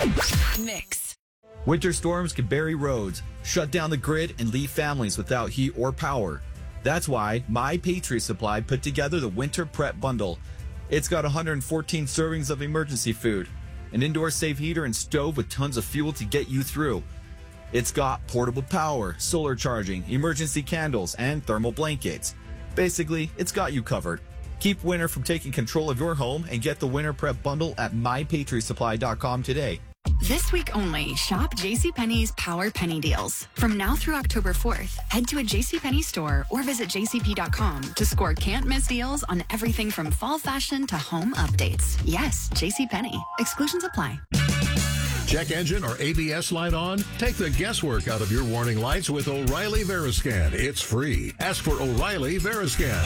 Mix. Winter storms can bury roads, shut down the grid, and leave families without heat or power. That's why My Patriot Supply put together the Winter Prep Bundle. It's got 114 servings of emergency food, an indoor safe heater and stove with tons of fuel to get you through. It's got portable power, solar charging, emergency candles, and thermal blankets. Basically, it's got you covered. Keep winter from taking control of your home and get the Winter Prep Bundle at mypatriotsupply.com today. This week only, shop JCPenney's Power Penny Deals. From now through October 4th, head to a JCPenney store or visit jcp.com to score can't-miss deals on everything from fall fashion to home updates. Yes, JCPenney. Exclusions apply. Check engine or ABS light on? Take the guesswork out of your warning lights with O'Reilly Veriscan. It's free. Ask for O'Reilly Veriscan.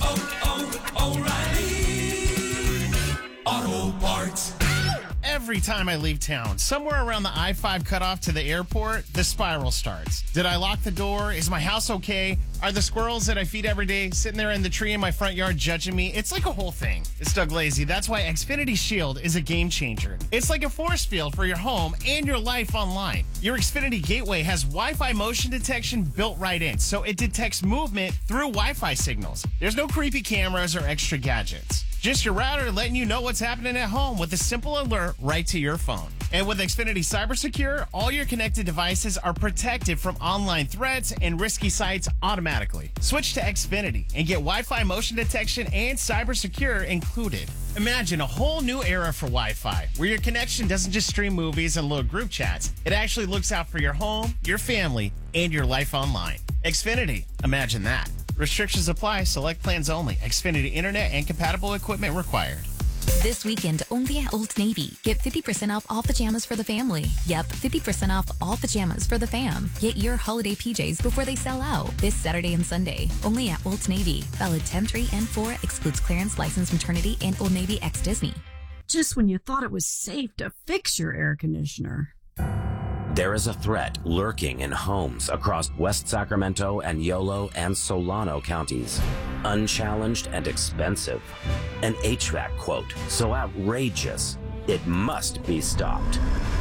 O'Reilly Auto Parts. Every time I leave town, somewhere around the I-5 cutoff to the airport, the spiral starts. Did I lock the door? Is my house okay? Are the squirrels that I feed every day sitting there in the tree in my front yard judging me? It's like a whole thing. It's Doug Lazy. That's why Xfinity Shield is a game changer. It's like a force field for your home and your life online. Your Xfinity Gateway has Wi-Fi motion detection built right in, so it detects movement through Wi-Fi signals. There's no creepy cameras or extra gadgets. Just your router letting you know what's happening at home with a simple alert right to your phone. And with Xfinity CyberSecure, all your connected devices are protected from online threats and risky sites automatically. Switch to Xfinity and get Wi-Fi motion detection and CyberSecure included. Imagine a whole new era for Wi-Fi, where your connection doesn't just stream movies and load group chats. It actually looks out for your home, your family, and your life online. Xfinity, imagine that. Restrictions apply. Select plans only. Xfinity Internet and compatible equipment required. This weekend, only at Old Navy. Get 50% off all pajamas for the family. Yep, 50% off all pajamas for the fam. Get your holiday PJs before they sell out. This Saturday and Sunday, only at Old Navy. Valid 10/3 and 4. Excludes clearance, licensed maternity, and Old Navy x Disney. Just when you thought it was safe to fix your air conditioner. There is a threat lurking in homes across West Sacramento and Yolo and Solano counties. Unchallenged and expensive. An HVAC quote so outrageous, it must be stopped.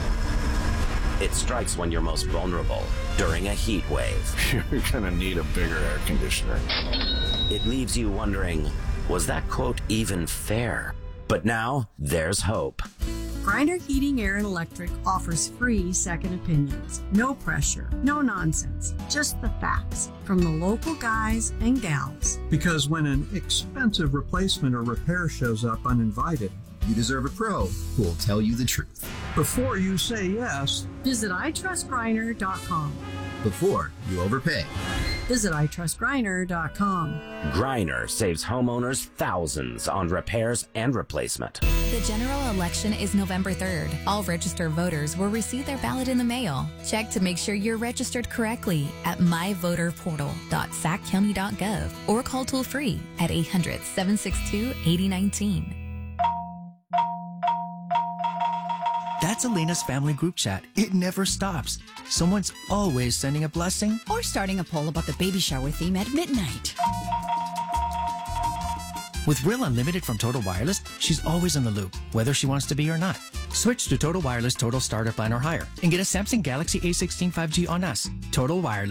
It strikes when you're most vulnerable, during a heat wave. You're gonna need a bigger air conditioner. It leaves you wondering, was that quote even fair? But now, there's hope. Grindr Heating, Air, and Electric offers free second opinions. No pressure, no nonsense, just the facts from the local guys and gals. Because when an expensive replacement or repair shows up uninvited, you deserve a pro who will tell you the truth. Before you say yes, visit itrustgrindr.com. Before you overpay, visit itrustgrindr.com. Grindr saves homeowners thousands on repairs and replacement. The general election is November 3rd. All registered voters will receive their ballot in the mail. Check to make sure you're registered correctly at myvoterportal.saccounty.gov or call toll-free at 800-762-8019. That's Elena's family group chat. It never stops. Someone's always sending a blessing or starting a poll about the baby shower theme at midnight. With Real Unlimited from Total Wireless, she's always in the loop, whether she wants to be or not. Switch to Total Wireless Total Starter Plan or higher and get a Samsung Galaxy A16 5G on us. Total Wireless.